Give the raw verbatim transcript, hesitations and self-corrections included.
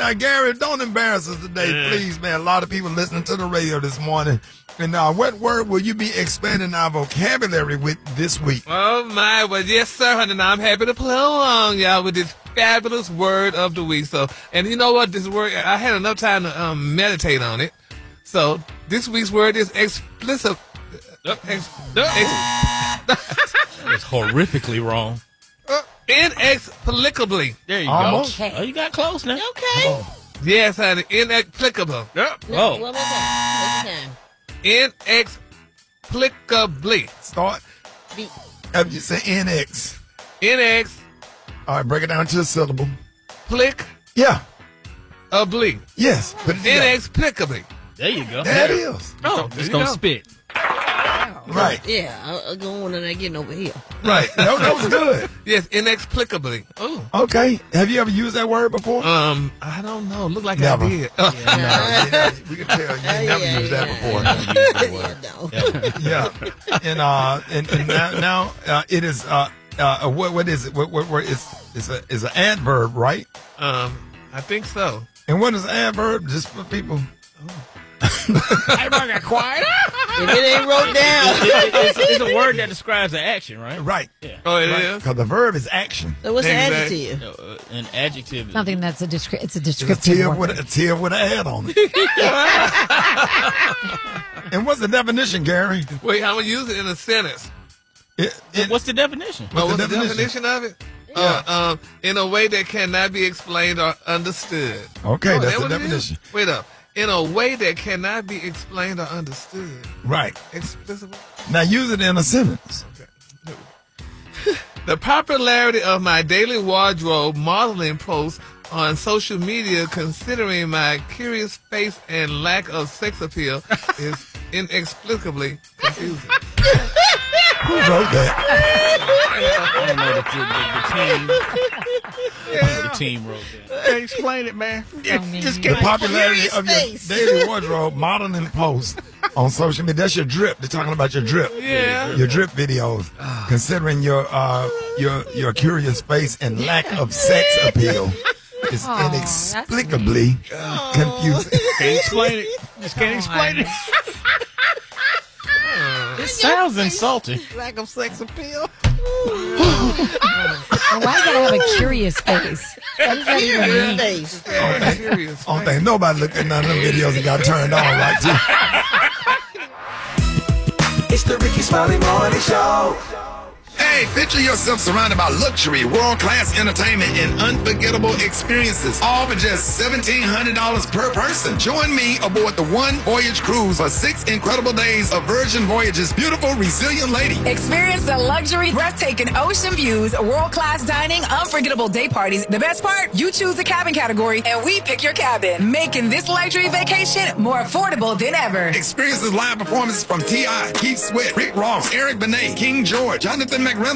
now, Gary, don't embarrass us today, Yeah. please, man. A lot of people listening to the radio this morning. And uh, what word will you be expanding our vocabulary with this week? Oh, my. Well, yes, sir, honey. Now, I'm happy to play along, y'all, with this fabulous word of the week. So, and you know what? This word, I had enough time to um, meditate on it. So, this week's word is explicit. Uh, ex, ex, It's horrifically wrong. uh, inexplicably. There you Almost. go. Oh, you got close now. Okay. Yes, honey. Inexplicable. Yep. No, Oh. One more time. One more time. Inexplicably. Start. Be- Uh, you say N X. Inexplicably. All right, break it down to a syllable. Yeah. Yes. Put it together. Inexplicably. There you go. There it is. Oh, Just don't spit. Right. Yeah, I, I go on and I getting over here. Right. That, that was good. Yes, inexplicably. Oh. Okay. Have you ever used that word before? Um, I don't know. Look like Never. I did. Uh, No, yeah, we can tell you Uh, never yeah, used that yeah, before. yeah, no. Yeah, and uh, and, and now, now uh, it is uh, uh, what what is it? What what, what is it's a is an adverb, right? um, I think so. And what is adverb? Just for people. Everybody got quiet. If it ain't wrote down. it's, it's a word that describes an action, right? Right. Yeah. Oh, it Right. is? Because the verb is action. So what's the Exactly. adjective? Uh, an adjective. is- Something that's a descri- it's a It's a descriptive tier word. with a, a tier with an ad on it. And what's the definition, Gary? Wait, I'm going to use it in a sentence. It, it, What's the definition? Oh, What's what's the the definition? definition of it? Uh, um, in a way that cannot be explained or understood. okay, Oh, that's that the what it is? definition. Wait up. In a way that cannot be explained or understood. Right. Explicable. Now use it in a sentence. The popularity of my daily wardrobe modeling posts on social media, considering my curious face and lack of sex appeal, is inexplicably confusing. Who wrote that? I don't know the, the, the, the team. The team wrote that. Explain it, man. Just The popularity Curious of your face. daily wardrobe modeling post on social media. That's your drip. They're talking about your drip. Yeah. Your drip videos. Considering your uh your your curious face and lack of sex appeal is Aw, that's inexplicably confusing. Can't explain it. Just can't explain it. It sounds insulting. Lack of sex appeal. Well, why you gotta have a curious face? What does that even mean? Face. Serious. I don't think nobody looked at none of them videos and got turned on right too. It's the Ricky Smiley Morning Show. Hey, picture yourself surrounded by luxury, world-class entertainment, and unforgettable experiences, all for just seventeen hundred dollars per person. Join me aboard the One Voyage Cruise for six incredible days of Virgin Voyage's beautiful, resilient lady. Experience the luxury, breathtaking ocean views, world-class dining, unforgettable day parties. The best part? You choose the cabin category, and we pick your cabin, making this luxury vacation more affordable than ever. Experiences live performances from T I, Keith Sweat, Rick Ross, Eric Benet, King George, Jonathan McReynolds,